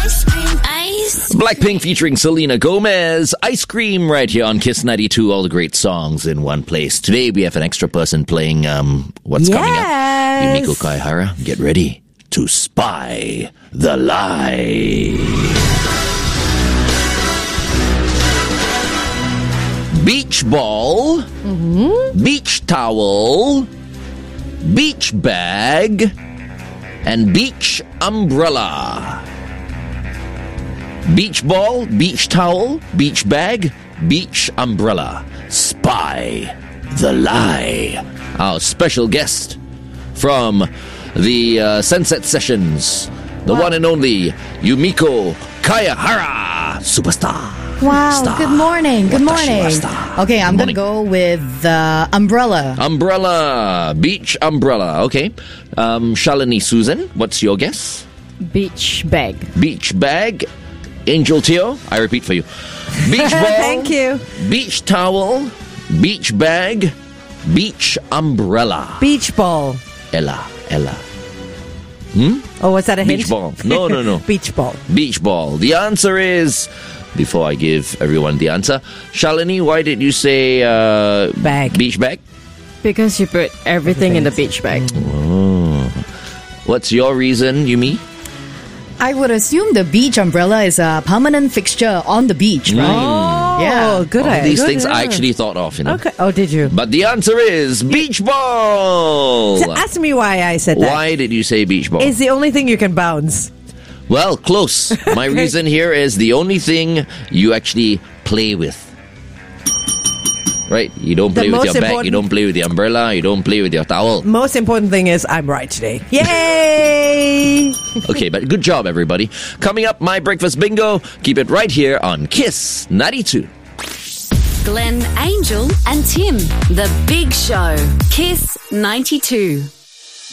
Ice cream, ice. Blackpink featuring Selena Gomez. Ice Cream right here on Kiss 92. All the great songs in one place. Today we have an extra person playing what's coming up. Yumiko Kaihara, get ready to spy the lie. Beach ball, beach towel, beach bag, and beach umbrella. Beach ball, beach towel, beach bag, beach umbrella. Spy the lie. Our special guest from the Sunset Sessions, the one and only Yumiko Kaihara, superstar. Wow, Star. good morning. Good morning. Watashi wa Okay, I'm going to go with umbrella. Umbrella, beach umbrella. Okay. Shalini Susan, what's your guess? Beach bag. Beach bag. Angel Teo, I repeat for you. Beach ball. Thank you. Beach towel. Beach bag. Beach umbrella. Beach ball. Ella. Oh, was that a hint? Beach ball. No. Beach ball. Beach ball. The answer is, before I give everyone the answer, Shalini, why did you say Bag. beach bag? Because you put everything in the beach bag. What's your reason, Yumi? I would assume the beach umbrella is a permanent fixture on the beach, right? Oh, Yeah. good All idea. these Good, things yeah. I actually thought of, you know. Okay. Oh, did you? But the answer is beach ball. So ask me why I said that. Why did you say beach ball? It's the only thing you can bounce. Well, close. My reason here is the only thing you actually play with. Right? You don't play with most your bag, you important- don't play with the umbrella, you don't play with your towel. Most important thing is I'm right today. Yay! Okay, but good job, everybody. Coming up, My Breakfast Bingo. Keep it right here on Kiss 92. Glenn, Angel, and Tim. The Big Show. Kiss 92.